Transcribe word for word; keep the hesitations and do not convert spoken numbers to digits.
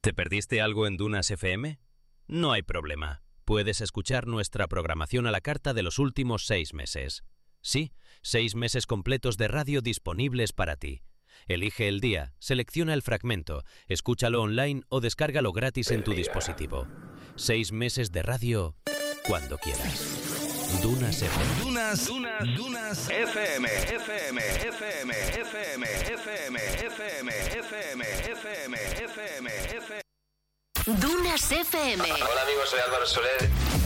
¿Te perdiste algo en Dunas F M? No hay problema. Puedes escuchar nuestra programación a la carta de los últimos seis meses. Sí, seis meses completos de radio disponibles para ti. Elige el día, selecciona el fragmento, escúchalo online o descárgalo gratis en tu dispositivo. Seis meses de radio cuando quieras. Dunas F M. Dunas, Dunas, Dunas F M, F M, F M, F M, F M, F M, F M, F M, F M, F M. Dunas F M. Hola amigos, soy Álvaro Soler